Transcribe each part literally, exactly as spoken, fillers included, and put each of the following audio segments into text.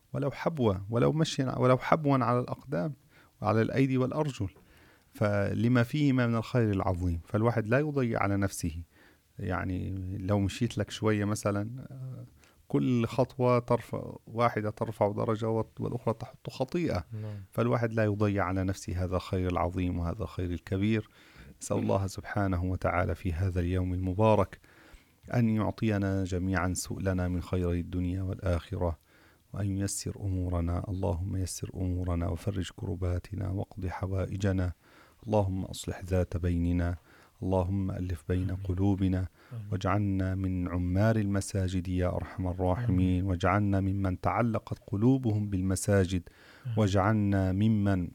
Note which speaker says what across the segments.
Speaker 1: ولو حبوة، ولو مشي، ولو حبوا على الأقدام وعلى الأيدي والأرجل، فلما فيهما من الخير العظيم. فالواحد لا يضيع على نفسه. يعني لو مشيت لك شوية مثلا، كل خطوة ترفع واحدة ترفع درجة والأخرى تحط خطيئة.
Speaker 2: نعم.
Speaker 1: فالواحد لا يضيع على نفسه هذا الخير العظيم وهذا الخير الكبير. نسأل الله سبحانه وتعالى في هذا اليوم المبارك أن يعطينا جميعا سؤلنا من خير الدنيا والآخرة، وأن ييسر أمورنا. اللهم يسر أمورنا وفرج كرباتنا واقض حوائجنا. اللهم أصلح ذات بيننا. اللهم ألف بين
Speaker 2: آمين.
Speaker 1: قلوبنا،
Speaker 2: آمين.
Speaker 1: واجعلنا من عمار المساجد يا أرحم الراحمين، واجعلنا ممن تعلقت قلوبهم بالمساجد،
Speaker 2: آمين.
Speaker 1: واجعلنا ممن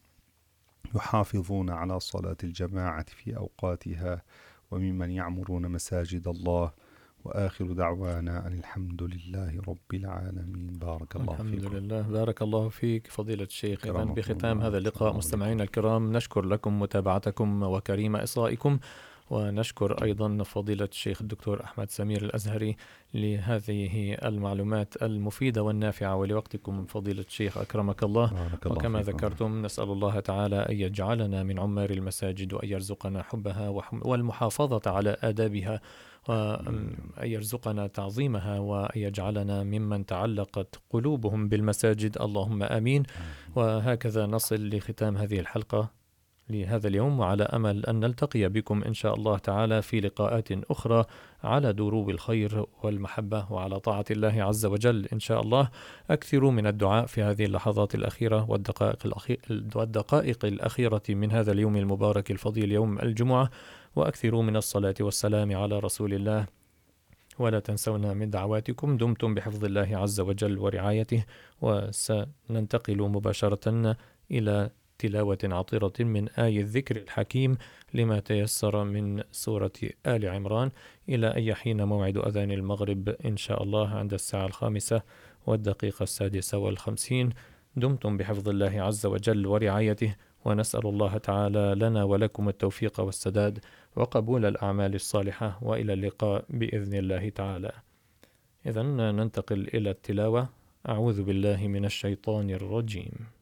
Speaker 1: يحافظون على صلاة الجماعة في أوقاتها، وممن يعمرون مساجد الله. وآخر دعوانا أن الحمد لله رب العالمين. بارك الله
Speaker 2: الحمد
Speaker 1: فيكم.
Speaker 2: لله، بارك الله فيك فضيلة الشيخ. إذن
Speaker 1: كرمكم
Speaker 2: بختام
Speaker 1: الله.
Speaker 2: هذا اللقاء
Speaker 1: السلام
Speaker 2: مستمعينا
Speaker 1: عليكم.
Speaker 2: الكرام، نشكر لكم متابعتكم وكريم إصغائكم، ونشكر أيضا فضيلة الشيخ الدكتور أحمد سمير الأزهري لهذه المعلومات المفيدة والنافعة، ولوقتكم فضيلة الشيخ أكرمك الله.
Speaker 1: بارك الله
Speaker 2: وكما
Speaker 1: فيكم.
Speaker 2: ذكرتم، نسأل الله تعالى أن يجعلنا من عمار المساجد، وأن يرزقنا حبها والمحافظة على آدابها، وأن يرزقنا تعظيمها، وأن يجعلنا ممن تعلقت قلوبهم بالمساجد. اللهم آمين. وهكذا نصل لختام هذه الحلقة لهذا اليوم، وعلى أمل أن نلتقي بكم إن شاء الله تعالى في لقاءات أخرى على دروب الخير والمحبة وعلى طاعة الله عز وجل إن شاء الله. أكثروا من الدعاء في هذه اللحظات الأخيرة والدقائق, الأخي... والدقائق الأخيرة من هذا اليوم المبارك الفضيل يوم الجمعة، وأكثروا من الصلاة والسلام على رسول الله، ولا تنسونا من دعواتكم. دمتم بحفظ الله عز وجل ورعايته، وسننتقل مباشرة إلى تلاوة عطرة من آي الذكر الحكيم لما تيسر من سورة آل عمران، إلى أن يحين موعد أذان المغرب إن شاء الله عند الساعة الخامسة والدقيقة السادسة والخمسين. دمتم بحفظ الله عز وجل ورعايته، ونسأل الله تعالى لنا ولكم التوفيق والسداد وقبول الأعمال الصالحة، وإلى اللقاء بإذن الله تعالى. إذن ننتقل إلى التلاوة. أعوذ بالله من الشيطان الرجيم.